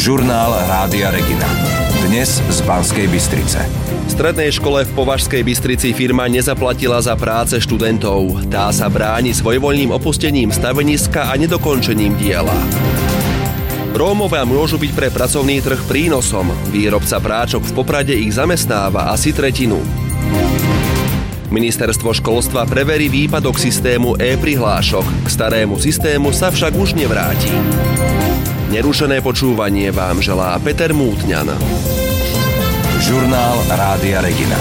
Žurnál Rádia Regina. Dnes z Banskej Bystrice. V strednej škole v Považskej Bystrici firma nezaplatila za práce študentov. Tá sa bráni svojvoľným opustením staveniska a nedokončením diela. Rómovia môžu byť pre pracovný trh prínosom. Výrobca práčok v Poprade ich zamestnáva asi tretinu. Ministerstvo školstva preverí výpadok systému e-prihlášok. K starému systému sa však už nevráti. Nerušené počúvanie vám želá Peter Mútňan. Žurnál Rádia Regina.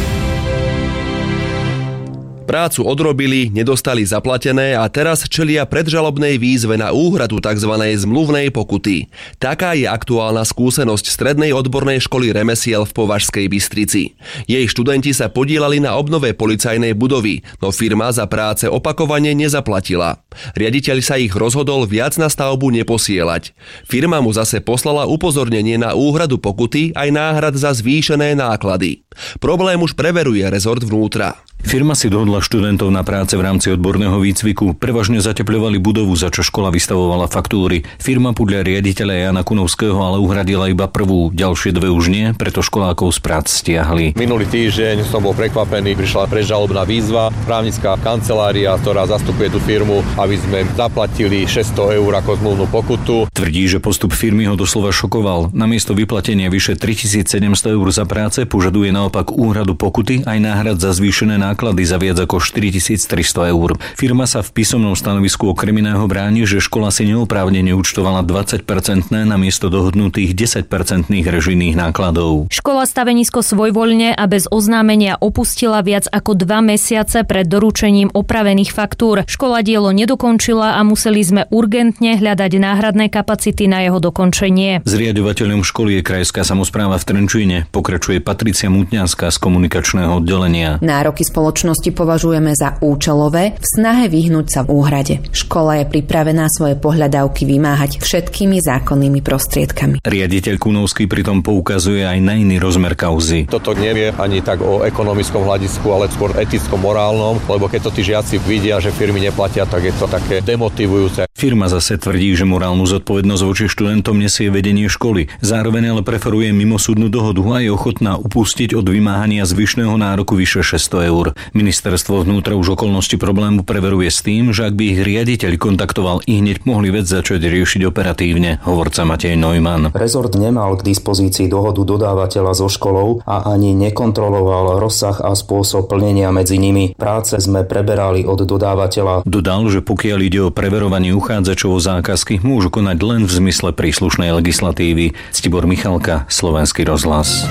Prácu odrobili, nedostali zaplatené a teraz čelia predžalobnej výzve na úhradu tzv. Zmluvnej pokuty. Taká je aktuálna skúsenosť Strednej odbornej školy remesiel v Považskej Bystrici. Jej študenti sa podieľali na obnove policajnej budovy, no firma za práce opakovane nezaplatila. Riaditeľ sa ich rozhodol viac na stavbu neposielať. Firma mu zase poslala upozornenie na úhradu pokuty aj náhrad za zvýšené náklady. Problém už preveruje rezort vnútra. Firma si dohodla študentov na práce v rámci odborného výcviku. Prevažne zatepľovali budovu, za čo škola vystavovala faktúry. Firma podľa riaditeľa Jana Kunovského ale uhradila iba prvú, ďalšie dve už nie, preto školákov z prác stiahli. Minulý týždeň som bol prekvapený, prišla predžalobná výzva, právnická kancelária, ktorá zastupuje tú firmu, aby sme zaplatili 600 eur ako zmluvnú pokutu. Tvrdí, že postup firmy ho doslova šokoval. Namiesto vyplatenia vyše 3700 eur za práce požaduje naopak úhradu pokuty aj náhrad za zvýšené náklady za viac ako 4300 eur. Firma sa v písomnom stanovisku okrem iného bráni, že škola si neoprávnene účtovala 20% namiesto dohodnutých 10% režijných nákladov. Škola stavenisko svojvoľne a bez oznámenia opustila viac ako 2 mesiace pred doručením opravených faktúr. Škola dielo nedokončila a museli sme urgentne hľadať náhradné kapacity na jeho dokončenie. Zriaďovateľom školy je krajská samospráva v Trenčíne, pokračuje Patricia Mútňanská z komunikačného oddelenia. Nároky spoločnosti považujeme za účelové v snahe vyhnúť sa v úhrade. Škola je pripravená svoje pohľadávky vymáhať všetkými zákonnými prostriedkami. Riaditeľ Kunovský pritom poukazuje aj na iný rozmer kauzy. Toto nie je ani tak o ekonomickom hľadisku, ale skôr eticko-morálnom, lebo keď to tí žiaci vidia, že firmy neplatia, tak je to také demotivujúce. Firma zase tvrdí, že morálnu zodpovednosť voči študentom nesie vedenie školy. Zároveň ale preferuje mimosúdnu dohodu a je ochotná upustiť od vymáhania zvyšného nároku vyše 600 eur. Ministerstvo vnútra už okolnosti problému preveruje s tým, že ak by ich riaditeľ kontaktoval ihneď, mohli vec začať riešiť operatívne, hovorca Matej Neumann. Rezort nemal k dispozícii dohodu dodávateľa so školou a ani nekontroloval rozsah a spôsob plnenia medzi nimi. Práce sme preberali od dodávateľa. Dodal, že pokiaľ ide o preverovanie uchádzačov o zákazky, môžu konať len v zmysle príslušnej legislatívy. Ctibor Michalka, Slovenský rozhlas.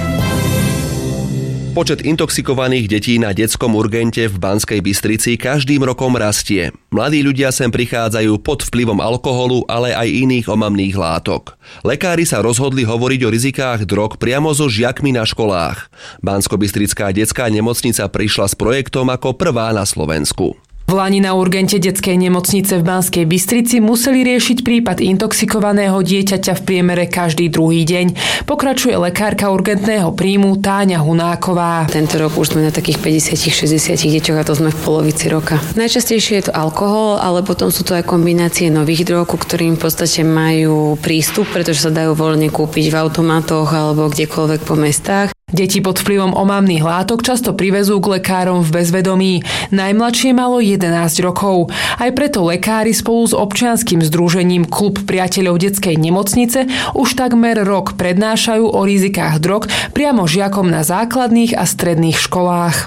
Počet intoxikovaných detí na detskom urgente v Banskej Bystrici každým rokom rastie. Mladí ľudia sem prichádzajú pod vplyvom alkoholu, ale aj iných omamných látok. Lekári sa rozhodli hovoriť o rizikách drog priamo so žiakmi na školách. Banskobystrická detská nemocnica prišla s projektom ako prvá na Slovensku. Vlani na urgente detskej nemocnice v Banskej Bystrici museli riešiť prípad intoxikovaného dieťaťa v priemere každý druhý deň. Pokračuje lekárka urgentného príjmu Táňa Hunáková. Tento rok už sme na takých 50-60 deťoch a to sme v polovici roka. Najčastejšie je to alkohol, ale potom sú to aj kombinácie nových drog, ku ktorým v podstate majú prístup, pretože sa dajú voľne kúpiť v automatoch alebo kdekoľvek po mestách. Deti pod vplyvom omamných látok často privezú k lekárom v bezvedomí. Najmladšie malo 11 rokov. Aj preto lekári spolu s občianskym združením Klub priateľov detskej nemocnice už takmer rok prednášajú o rizikách drog priamo žiakom na základných a stredných školách.